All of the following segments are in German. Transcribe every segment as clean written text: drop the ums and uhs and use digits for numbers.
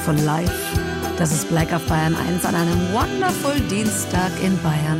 Beautiful Life. Das ist Black auf Bayern 1 an einem Wonderful Dienstag in Bayern,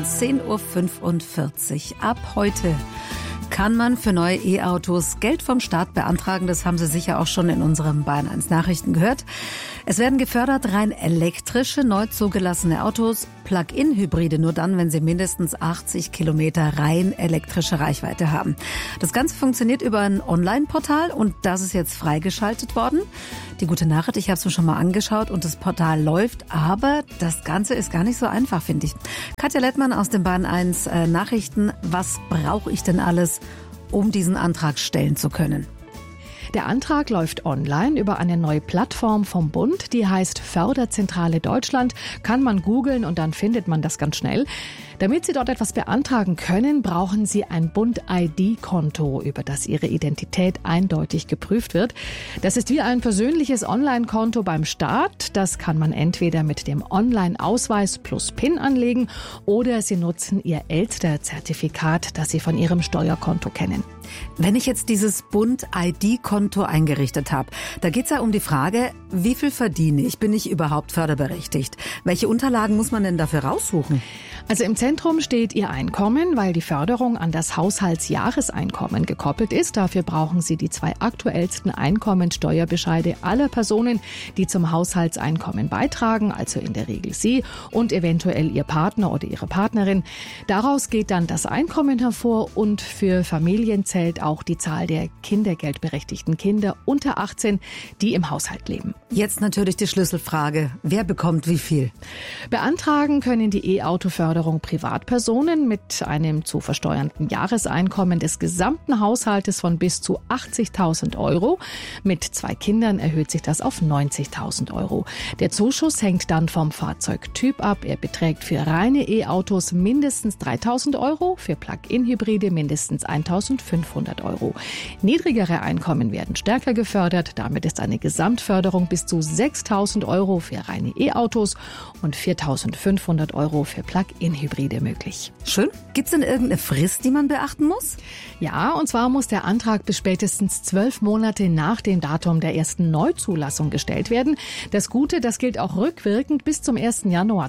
10.45 Uhr. Ab heute kann man für neue E-Autos Geld vom Staat beantragen. Das haben Sie sicher auch schon in unserem Bayern 1 Nachrichten gehört. Es werden gefördert rein elektrische, neu zugelassene Autos, Plug-in-Hybride nur dann, wenn sie mindestens 80 Kilometer rein elektrische Reichweite haben. Das Ganze funktioniert über ein Online-Portal und das ist jetzt freigeschaltet worden. Die gute Nachricht, ich habe es mir schon mal angeschaut und das Portal läuft, aber das Ganze ist gar nicht so einfach, finde ich. Katja Lettmann aus den Bayern 1 Nachrichten. Was brauche ich denn alles, um diesen Antrag stellen zu können? Der Antrag läuft online über eine neue Plattform vom Bund, die heißt Förderzentrale Deutschland. Kann man googeln und dann findet man das ganz schnell. Damit Sie dort etwas beantragen können, brauchen Sie ein Bund-ID-Konto, über das Ihre Identität eindeutig geprüft wird. Das ist wie ein persönliches Online-Konto beim Staat. Das kann man entweder mit dem Online-Ausweis plus PIN anlegen oder Sie nutzen Ihr Elster-Zertifikat, das Sie von Ihrem Steuerkonto kennen. Wenn ich jetzt dieses Bund-ID-Konto eingerichtet habe, da geht es ja um die Frage, wie viel verdiene ich? Bin ich überhaupt förderberechtigt? Welche Unterlagen muss man denn dafür raussuchen? Also im Zentrum steht Ihr Einkommen, weil die Förderung an das Haushaltsjahreseinkommen gekoppelt ist. Dafür brauchen Sie die 2 aktuellsten Einkommensteuerbescheide aller Personen, die zum Haushaltseinkommen beitragen, also in der Regel Sie und eventuell Ihr Partner oder Ihre Partnerin. Daraus geht dann das Einkommen hervor und für Familien zählt auch die Zahl der kindergeldberechtigten Kinder unter 18, die im Haushalt leben. Jetzt natürlich die Schlüsselfrage, wer bekommt wie viel? Beantragen können die E-Auto-Förderung Privatpersonen mit einem zu versteuernden Jahreseinkommen des gesamten Haushaltes von bis zu 80.000 Euro. Mit 2 Kindern erhöht sich das auf 90.000 Euro. Der Zuschuss hängt dann vom Fahrzeugtyp ab. Er beträgt für reine E-Autos mindestens 3.000 Euro, für Plug-in-Hybride mindestens 1.500 Euro. Niedrigere Einkommen werden stärker gefördert. Damit ist eine Gesamtförderung bis zu 6.000 Euro für reine E-Autos und 4.500 Euro für Plug-in-Hybride möglich. Schön. Gibt es denn irgendeine Frist, die man beachten muss? Ja, und zwar muss der Antrag bis spätestens 12 Monate nach dem Datum der ersten Neuzulassung gestellt werden. Das Gute, das gilt auch rückwirkend bis zum 1. Januar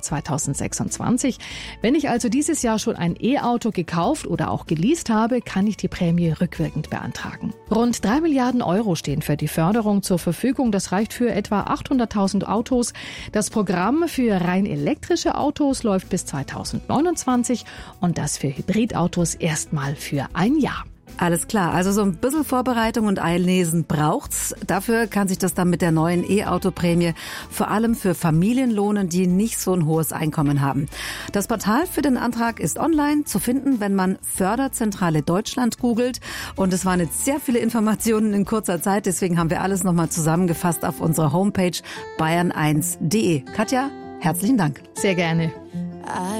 2026. Wenn ich also dieses Jahr schon ein E-Auto gekauft oder auch geleast habe, kann ich die Prämie rückwirkend beantragen. Rund 3 Milliarden Euro stehen für die Förderung zur Verfügung. Das reicht für etwa 800.000 Autos. Das Programm für rein elektrische Autos läuft bis 2029 und das für Hybridautos erstmal für ein Jahr. Alles klar, also so ein bisschen Vorbereitung und Einlesen braucht's. Dafür kann sich das dann mit der neuen E-Auto-Prämie vor allem für Familien lohnen, die nicht so ein hohes Einkommen haben. Das Portal für den Antrag ist online zu finden, wenn man Förderzentrale Deutschland googelt. Und es waren jetzt sehr viele Informationen in kurzer Zeit, deswegen haben wir alles nochmal zusammengefasst auf unserer Homepage bayern1.de. Katja, herzlichen Dank. Sehr gerne.